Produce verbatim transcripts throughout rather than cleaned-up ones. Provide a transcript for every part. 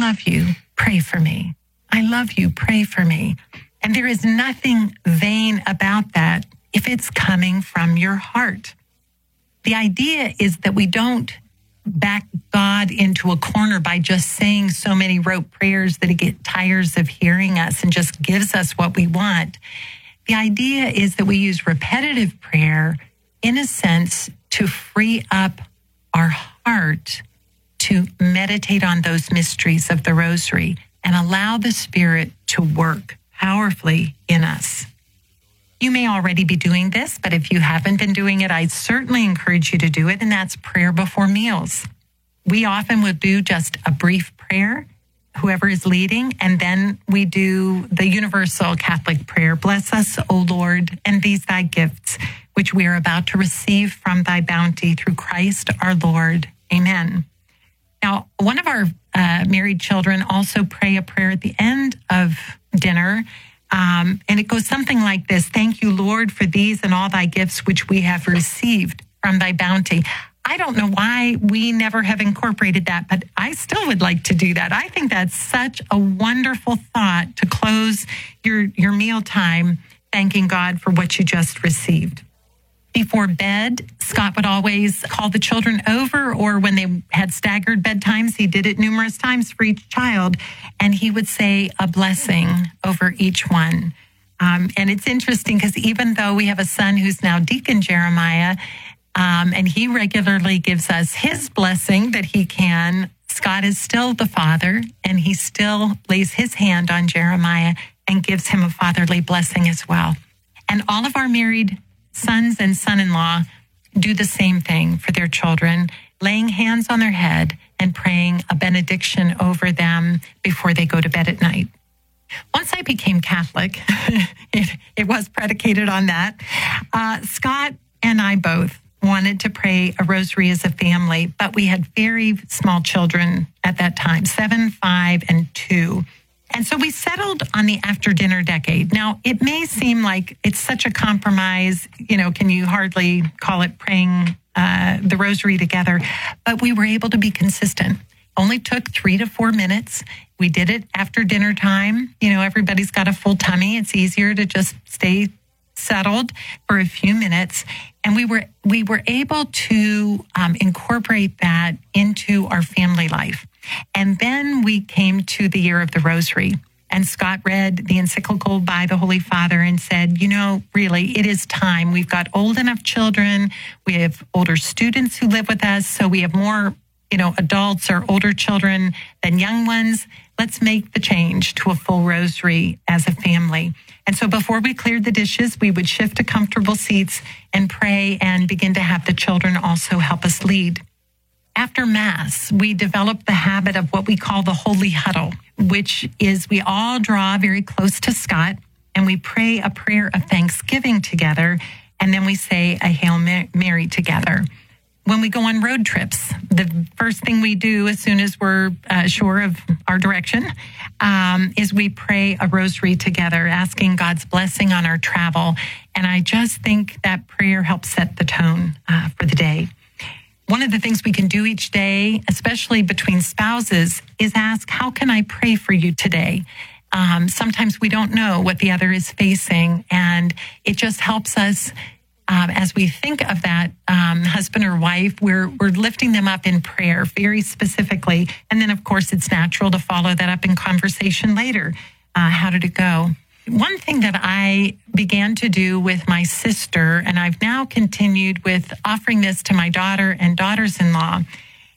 love you, pray for me. I love you, pray for me. And there is nothing vain about that if it's coming from your heart. The idea is that we don't back God into a corner by just saying so many rote prayers that he gets tires of hearing us and just gives us what we want. The idea is that we use repetitive prayer, in a sense, to free up our heart to meditate on those mysteries of the rosary and allow the Spirit to work powerfully in us. You may already be doing this, but if you haven't been doing it, I certainly encourage you to do it, and that's prayer before meals. We often would do just a brief prayer, whoever is leading, and then we do the universal Catholic prayer, bless us, O Lord, and these thy gifts, which we are about to receive from thy bounty through Christ our Lord. Amen. Now, one of our uh, married children also pray a prayer at the end of dinner, um, and it goes something like this: thank you, Lord, for these and all thy gifts which we have received from thy bounty. I don't know why we never have incorporated that, but I still would like to do that. I think that's such a wonderful thought to close your, your meal time, thanking God for what you just received. Before bed, Scott would always call the children over, or when they had staggered bedtimes, he did it numerous times for each child, and he would say a blessing over each one. Um, and it's interesting because even though we have a son who's now Deacon Jeremiah, um, and he regularly gives us his blessing that he can, Scott is still the father, and he still lays his hand on Jeremiah and gives him a fatherly blessing as well. And all of our married sons and son-in-law do the same thing for their children, laying hands on their head and praying a benediction over them before they go to bed at night. Once I became Catholic, it, it was predicated on that. Uh, Scott and I both wanted to pray a rosary as a family, but we had very small children at that time, seven, five, and two. And so we settled on the after-dinner decade. Now, it may seem like it's such a compromise, you know, can you hardly call it praying uh, the rosary together? But we were able to be consistent. Only took three to four minutes. We did it after dinner time. You know, everybody's got a full tummy. It's easier to just stay settled for a few minutes. And we were we were able to um, incorporate that into our family life. And then we came to the year of the rosary, and Scott read the encyclical by the Holy Father and said, you know, really, it is time. We've got old enough children. We have older students who live with us. So we have more, you know, adults or older children than young ones. Let's make the change to a full rosary as a family. And so before we cleared the dishes, we would shift to comfortable seats and pray and begin to have the children also help us lead. After Mass, we developed the habit of what we call the Holy Huddle, which is we all draw very close to Scott and we pray a prayer of thanksgiving together, and then we say a Hail Mary together. When we go on road trips, the first thing we do as soon as we're uh, sure of our direction um, is we pray a rosary together, asking God's blessing on our travel. And I just think that prayer helps set the tone uh, for the day. One of the things we can do each day, especially between spouses, is ask, how can I pray for you today? Um, sometimes we don't know what the other is facing, and it just helps us um, as we think of that um, husband or wife, we're, we're lifting them up in prayer very specifically. And then, of course, it's natural to follow that up in conversation later. Uh, how did it go? One thing that I began to do with my sister, and I've now continued with offering this to my daughter and daughters-in-law,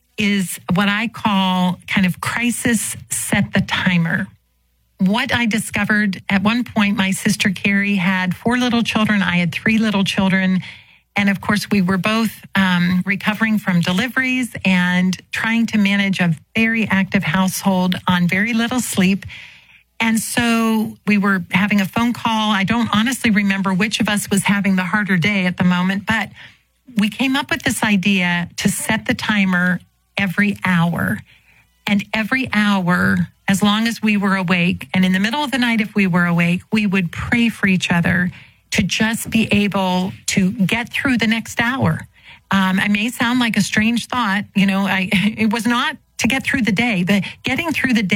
is what I call kind of crisis set the timer. What I discovered at one point, my sister Carrie had four little children. I had three little children. And of course, we were both um, recovering from deliveries and trying to manage a very active household on very little sleep. And so we were having a phone call. I don't honestly remember which of us was having the harder day at the moment, but we came up with this idea to set the timer every hour. And every hour, as long as we were awake, and in the middle of the night if we were awake, we would pray for each other to just be able to get through the next hour. Um, it may sound like a strange thought. You know, I, it was not to get through the day. The getting through the day